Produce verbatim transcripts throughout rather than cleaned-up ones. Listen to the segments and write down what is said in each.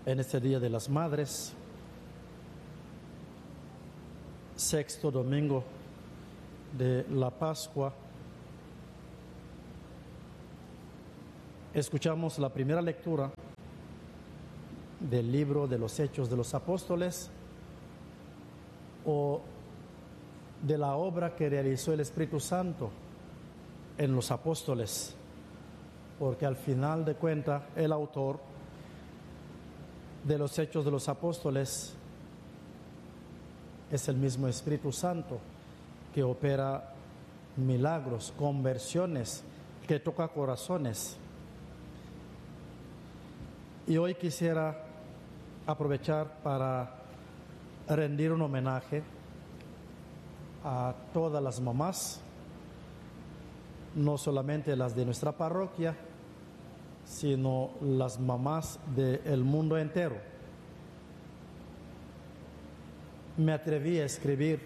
en este Día de las Madres, sexto domingo de la Pascua. Escuchamos la primera lectura del libro de los Hechos de los Apóstoles, o de la obra que realizó el Espíritu Santo en los apóstoles, porque al final de cuentas el autor de los Hechos de los Apóstoles es el mismo Espíritu Santo que opera milagros, conversiones, que toca corazones. Y hoy quisiera aprovechar para rendir un homenaje a todas las mamás, no solamente las de nuestra parroquia, sino las mamás del mundo entero. Me atreví a escribir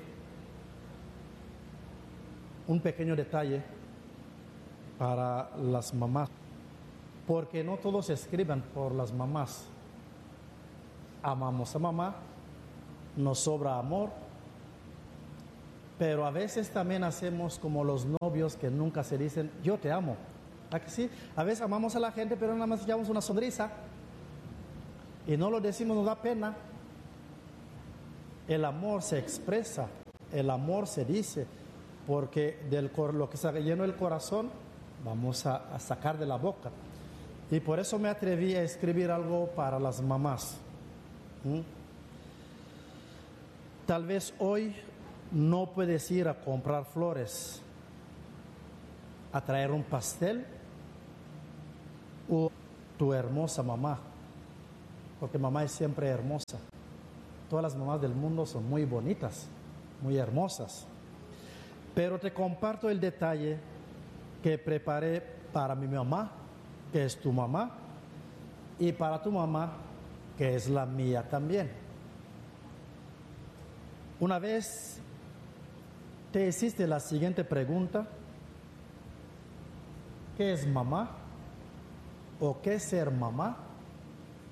un pequeño detalle para las mamás, porque no todos escriben por las mamás. Amamos a mamá, nos sobra amor, pero a veces también hacemos como los novios que nunca se dicen yo te amo. ¿A que sí? A veces amamos a la gente, pero nada más echamos una sonrisa y no lo decimos, nos da pena. El amor se expresa, el amor se dice, porque del lo que está lleno del corazón vamos a, a sacar de la boca. Y por eso me atreví a escribir algo para las mamás. ¿Mm? Tal vez hoy no puedes ir a comprar flores, a traer un pastel o tu hermosa mamá, porque mamá es siempre hermosa. Todas las mamás del mundo son muy bonitas, muy hermosas. Pero te comparto el detalle que preparé para mi mamá, que es tu mamá, y para tu mamá, que es la mía también. Una vez te hiciste la siguiente pregunta: ¿qué es mamá? ¿O qué es ser mamá?